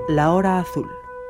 La Hora Azul.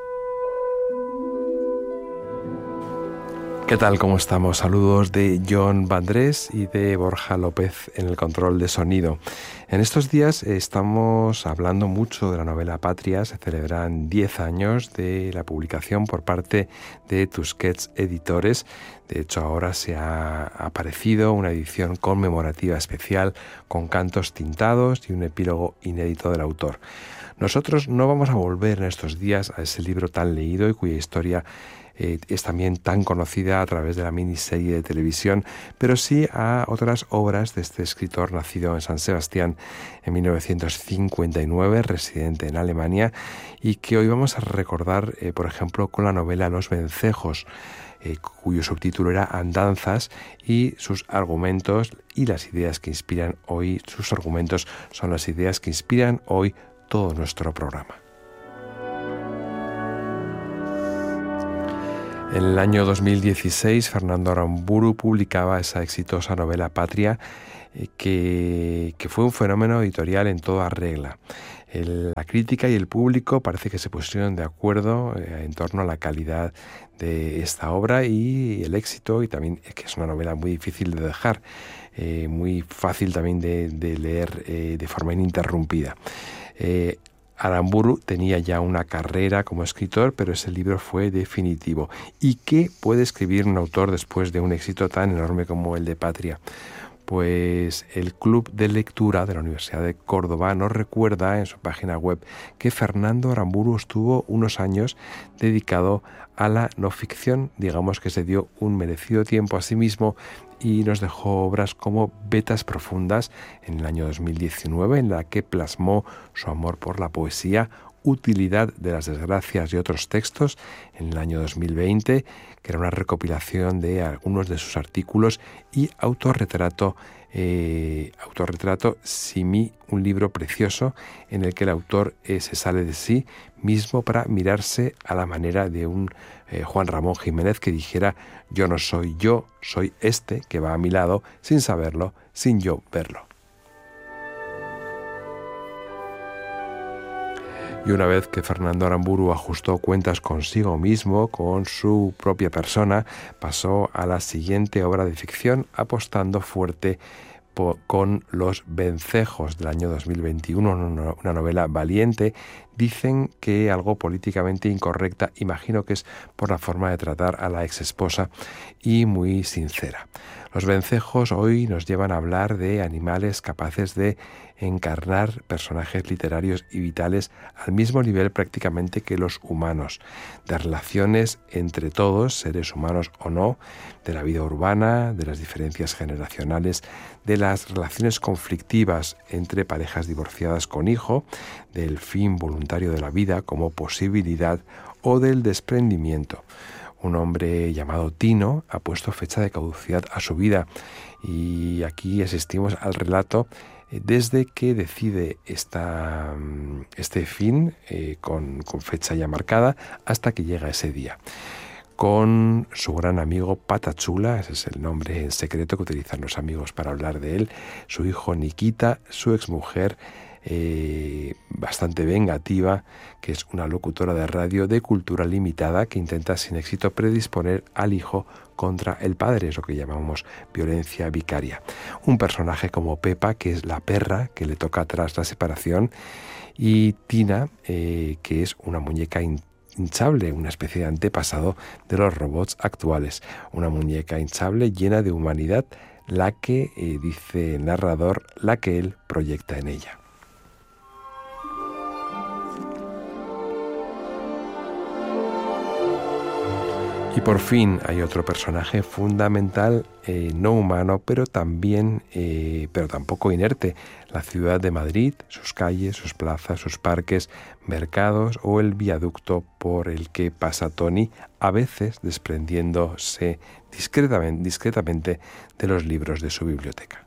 ¿Qué tal? ¿Cómo estamos? Saludos de John Vandrés y de Borja López en el control de sonido. En estos días estamos hablando mucho de la novela Patria. Se celebran 10 años de la publicación por parte de Tusquets Editores. De hecho, ahora se ha aparecido una edición conmemorativa especial con cantos tintados y un epílogo inédito del autor. Nosotros no vamos a volver en estos días a ese libro tan leído y cuya historia es también tan conocida a través de la miniserie de televisión, pero sí a otras obras de este escritor nacido en San Sebastián en 1959, residente en Alemania, y que hoy vamos a recordar, por ejemplo, con la novela Los Vencejos, cuyo subtítulo era Andanzas, y sus argumentos y las ideas que inspiran hoy, sus argumentos son las ideas que inspiran hoy todo nuestro programa. En el año 2016, Fernando Aramburu publicaba esa exitosa novela Patria, que fue un fenómeno editorial en toda regla. La crítica y el público parece que se pusieron de acuerdo en torno a la calidad de esta obra y el éxito, y también que es una novela muy difícil de dejar, muy fácil también de leer de forma ininterrumpida. Aramburu tenía ya una carrera como escritor, pero ese libro fue definitivo. ¿Y qué puede escribir un autor después de un éxito tan enorme como el de Patria? Pues el Club de Lectura de la Universidad de Córdoba nos recuerda en su página web que Fernando Aramburu estuvo unos años dedicado a la no ficción, digamos que se dio un merecido tiempo a sí mismo y nos dejó obras como Vetas Profundas en el año 2019, en la que plasmó su amor por la poesía, Utilidad de las desgracias y otros textos en el año 2020, que era una recopilación de algunos de sus artículos, y Autorretrato Simi, un libro precioso en el que el autor se sale de sí mismo para mirarse a la manera de un Juan Ramón Jiménez que dijera: yo no soy yo, soy este que va a mi lado sin saberlo, sin yo verlo. Y una vez que Fernando Aramburu ajustó cuentas consigo mismo, con su propia persona, pasó a la siguiente obra de ficción, apostando fuerte con Los Vencejos del año 2021, una novela valiente. Dicen que algo políticamente incorrecta, imagino que es por la forma de tratar a la exesposa, y muy sincera. Los Vencejos hoy nos llevan a hablar de animales capaces de encarnar personajes literarios y vitales al mismo nivel prácticamente que los humanos, de relaciones entre todos, seres humanos o no, de la vida urbana, de las diferencias generacionales, de las relaciones conflictivas entre parejas divorciadas con hijo, del fin voluntario de la vida como posibilidad o del desprendimiento. Un hombre llamado Tino ha puesto fecha de caducidad a su vida, y aquí asistimos al relato desde que decide este fin con fecha ya marcada hasta que llega ese día. Con su gran amigo Patachula, ese es el nombre en secreto que utilizan los amigos para hablar de él, su hijo Nikita, su exmujer, bastante vengativa, que es una locutora de radio de cultura limitada que intenta sin éxito predisponer al hijo contra el padre, es lo que llamamos violencia vicaria. Un personaje como Pepa, que es la perra que le toca tras la separación, y Tina, que es una muñeca hinchable, una especie de antepasado de los robots actuales, una muñeca hinchable llena de humanidad, la que, dice el narrador, la que él proyecta en ella. Y por fin hay otro personaje fundamental, no humano, pero tampoco inerte: la ciudad de Madrid, sus calles, sus plazas, sus parques, mercados o el viaducto por el que pasa Tony, a veces desprendiéndose discretamente de los libros de su biblioteca.